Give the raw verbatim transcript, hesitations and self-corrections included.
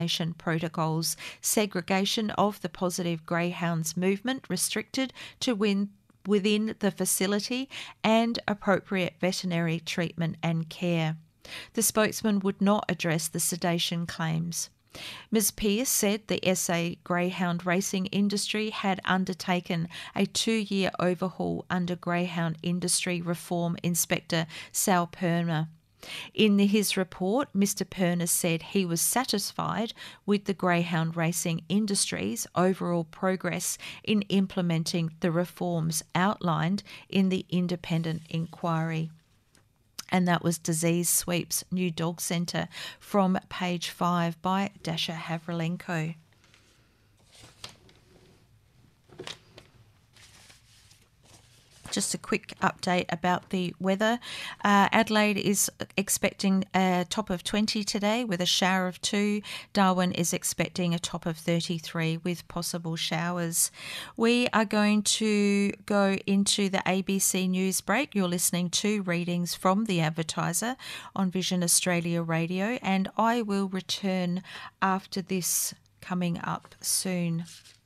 protocols, segregation of the positive greyhounds movement restricted to win within the facility, and appropriate veterinary treatment and care. The spokesman would not address the sedation claims. Miz Pearce said the S A greyhound racing industry had undertaken a two-year overhaul under Greyhound Industry Reform Inspector Sal Perner. In his report, Mister Perner said he was satisfied with the greyhound racing industry's overall progress in implementing the reforms outlined in the independent inquiry. And that was Disease Sweep's New Dog Centre from page five by Dasha Havrilenko. Just a quick update about the weather. Uh, Adelaide is expecting a top of twenty today with a shower of two. Darwin is expecting a top of thirty-three with possible showers. We are going to go into the A B C News break. You're listening to readings from The Advertiser on Vision Australia Radio, and I will return after this coming up soon.